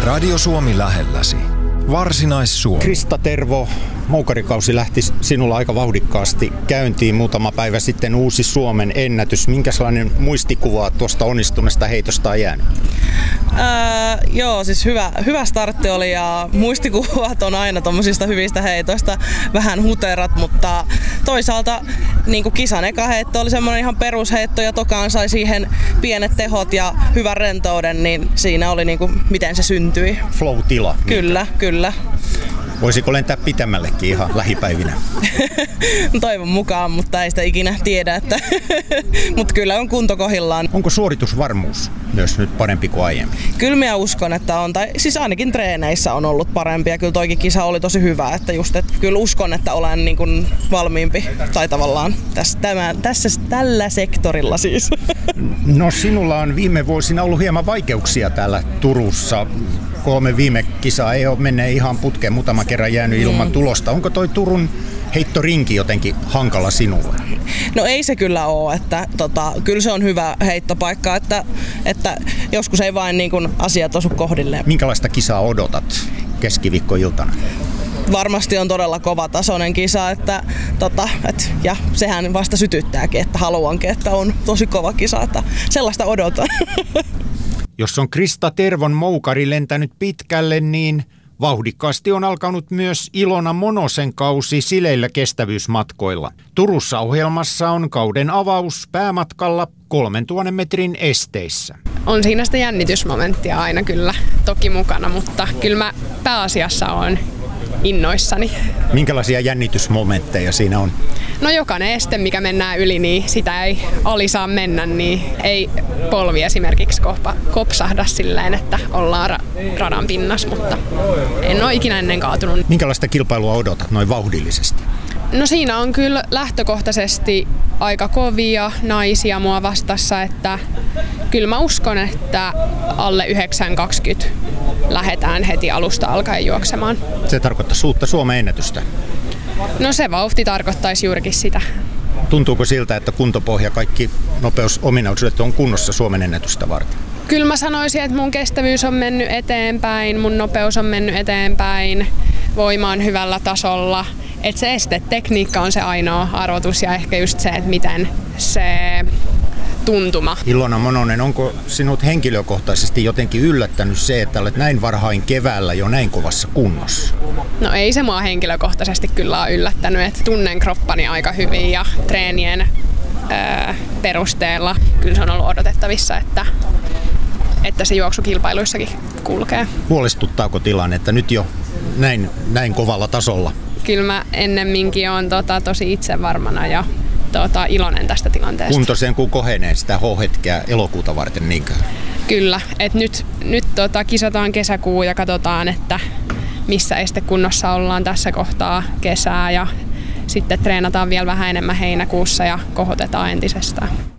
Radio Suomi lähelläsi. Varsinais-Suomi. Krista Tervo, moukarikausi lähti sinulla aika vauhdikkaasti käyntiin muutama päivä sitten, uusi Suomen ennätys. Minkälainen muistikuva tuosta onnistuneesta heitosta on jäänyt? Joo, siis hyvä startti oli ja muistikuvat on aina tommosista hyvistä heitoista vähän huterat, mutta toisaalta niin kisan eka heitto oli semmoinen ihan perusheitto ja tokaan sai siihen pienet tehot ja hyvän rentouden, niin siinä oli miten se syntyi. Flow-tila. Kyllä. Voisiko lentää pitemmällekin ihan lähipäivinä? Toivon mukaan, mutta ei sitä ikinä tiedä. Mutta kyllä on kunto kohdillaan. Onko suoritusvarmuus myös nyt parempi kuin aiemmin? Kyllä minä uskon, että on. Tai siis ainakin treeneissä on ollut parempi. Ja kyllä toikin kisa oli tosi hyvä. Että kyllä uskon, että olen valmiimpi. Tai tavallaan tällä sektorilla siis. No sinulla on viime vuosina ollut hieman vaikeuksia täällä Turussa. 3 viime kisaa ei ole mennyt ihan putkeen, muutama kerran jäänyt ilman tulosta. Onko toi Turun heittorinki jotenkin hankala sinulle? No ei se kyllä ole, että kyllä se on hyvä heittopaikka, että joskus ei vain asiat osu kohdilleen. Minkälaista kisaa odotat keskiviikkoiltana? Varmasti on todella kovatasoinen kisa, ja sehän vasta sytyttääkin, että haluankin, että on tosi kova kisa, että sellaista odotan. Jos on Krista Tervon moukari lentänyt pitkälle, niin vauhdikkaasti on alkanut myös Ilona Monosen kausi sileillä kestävyysmatkoilla. Turussa ohjelmassa on kauden avaus päämatkalla 3000 metrin esteissä. On siinä sitä jännitysmomenttia aina kyllä toki mukana, mutta kyllä mä pääasiassa olen innoissani. Minkälaisia jännitysmomentteja siinä on? No jokainen este, mikä mennään yli, niin sitä ei ali saa mennä, niin ei polvi esimerkiksi kopsahda silleen, että ollaan radan pinnassa, mutta en ole ikinä ennen kaatunut. Minkälaista kilpailua odotat noin vauhdillisesti? No siinä on kyllä lähtökohtaisesti aika kovia naisia mua vastassa, että kyllä mä uskon, että alle 9.20 lähdetään heti alusta alkaen juoksemaan. Se tarkoittaa uutta Suomen ennätystä? No se vauhti tarkoittaisi juurikin sitä. Tuntuuko siltä, että kuntopohja, kaikki nopeusominaisuudet on kunnossa Suomen ennätystä varten? Kyllä mä sanoisin, että mun kestävyys on mennyt eteenpäin, mun nopeus on mennyt eteenpäin, voima on hyvällä tasolla. Että se estetekniikka on se ainoa arvotus ja ehkä just se, että miten se tuntuma. Ilona Mononen, onko sinut henkilökohtaisesti jotenkin yllättänyt se, että olet näin varhain keväällä jo näin kovassa kunnossa? No ei se mua henkilökohtaisesti kyllä ole yllättänyt, että tunnen kroppani aika hyvin ja treenien perusteella kyllä se on ollut odotettavissa, että se juoksukilpailuissakin kulkee. Huolestuttaako tilanne, että nyt jo näin kovalla tasolla? Kyllä mä ennemminkin olen tosi itsevarmana ja iloinen tästä tilanteesta. Kunto sen kun kohenee sitä H-hetkeä elokuuta varten niinkö? Kyllä, että nyt kisataan kesäkuu ja katsotaan, että missä estekunnossa ollaan tässä kohtaa kesää ja sitten treenataan vielä vähän enemmän heinäkuussa ja kohotetaan entisestään.